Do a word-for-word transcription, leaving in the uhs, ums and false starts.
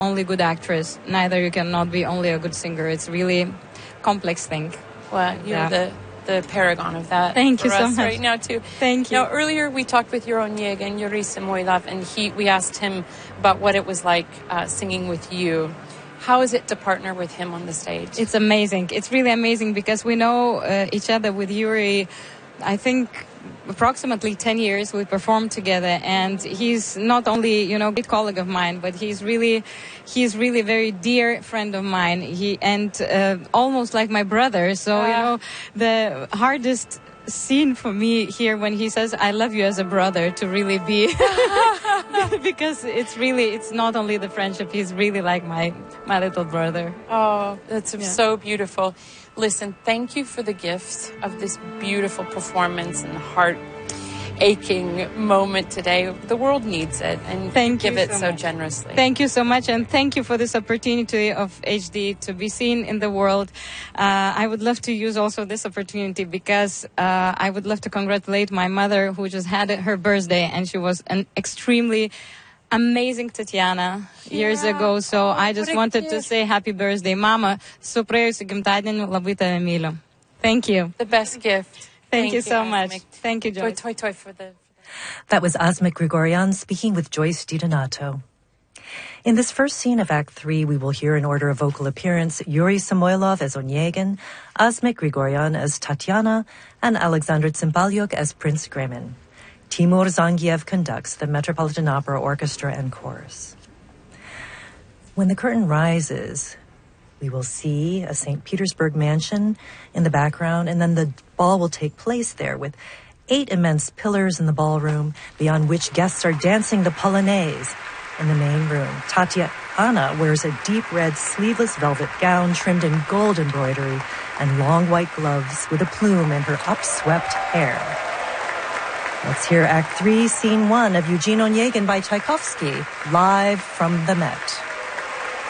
only good actress, neither you cannot be only a good singer. It's really a complex thing. Well, you're yeah. the, the paragon of that. Thank for you so us much. Right now, too. Thank you. Now, earlier we talked with Yuri Onegin, Yuri Samoilov, and he we asked him about what it was like uh, singing with you. How is it to partner with him on the stage? It's amazing. It's really amazing because we know uh, each other with Yuri, I think, approximately ten years. We performed together, and he's not only, you know, a great colleague of mine, but he's really, he's really a very dear friend of mine. He and uh, almost like my brother. So, uh. you know, the hardest scene for me here when he says I love you as a brother to really be because it's really it's not only the friendship, he's really like my my little brother. Oh, that's yeah. so beautiful. Listen, thank you for the gift of this beautiful performance and heart aching moment today. The world needs it, and thank give you it so, so much. generously. Thank you so much, and thank you for this opportunity of H D to be seen in the world. Uh, I would love to use also this opportunity because uh, I would love to congratulate my mother, who just had her birthday, and she was an extremely amazing Tatiana yeah. years ago. So oh, I just wanted gift. to say happy birthday, Mama. Su praėjusiu gimtadieniu, labai tave myliu. Thank you. The best gift. Thank, Thank you, you so Asmik. much. Thank you, Joyce. Toy, toy, toy for the... That was Asmik Grigoryan speaking with Joyce DiDonato. In this first scene of Act Three, we will hear in order of vocal appearance Yuri Samoilov as Onegin, Asmik Grigoryan as Tatiana, and Alexander Tsimbalyuk as Prince Gremin. Timur Zangiev conducts the Metropolitan Opera Orchestra and Chorus. When the curtain rises, we will see a Saint Petersburg mansion in the background, and then the ball will take place there with eight immense pillars in the ballroom, beyond which guests are dancing the polonaise in the main room. Tatiana wears a deep red sleeveless velvet gown trimmed in gold embroidery and long white gloves with a plume in her upswept hair. Let's hear Act Three, Scene One of Eugene Onegin by Tchaikovsky, live from the Met.